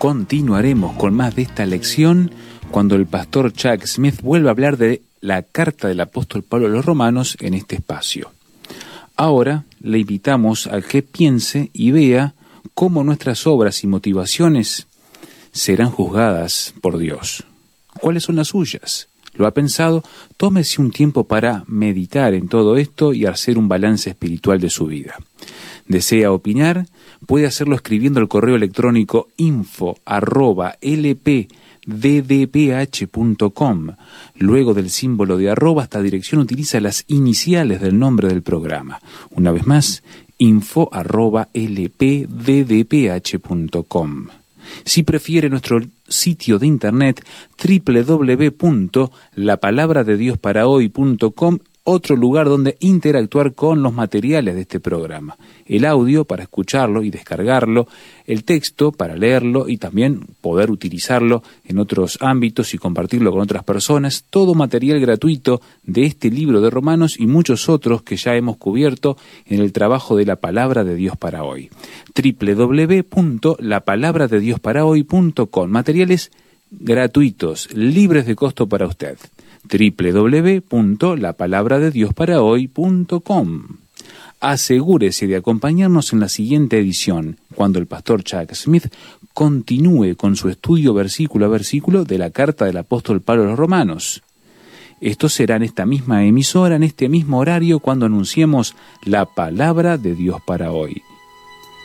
Continuaremos con más de esta lección cuando el pastor Chuck Smith vuelva a hablar de la carta del apóstol Pablo a los Romanos en este espacio. Ahora le invitamos a que piense y vea cómo nuestras obras y motivaciones serán juzgadas por Dios. ¿Cuáles son las suyas? ¿Lo ha pensado? Tómese un tiempo para meditar en todo esto y hacer un balance espiritual de su vida. ¿Desea opinar? Puede hacerlo escribiendo al correo electrónico info@lpddph.com. Luego del símbolo de arroba, esta dirección utiliza las iniciales del nombre del programa. Una vez más, info@lpddph.com. Si prefiere nuestro sitio de internet www.lapalabradeDiosParaHoy.com, otro lugar donde interactuar con los materiales de este programa. El audio para escucharlo y descargarlo, el texto para leerlo y también poder utilizarlo en otros ámbitos y compartirlo con otras personas. Todo material gratuito de este libro de Romanos y muchos otros que ya hemos cubierto en el trabajo de la Palabra de Dios para Hoy. www.lapalabradeDiosParaHoy.com. Materiales gratuitos, libres de costo para usted. www.lapalabradeDiosParaHoy.com. Asegúrese de acompañarnos en la siguiente edición, cuando el pastor Chuck Smith continúe con su estudio versículo a versículo de la carta del apóstol Pablo a los Romanos. Esto será en esta misma emisora, en este mismo horario, cuando anunciemos la palabra de Dios para hoy.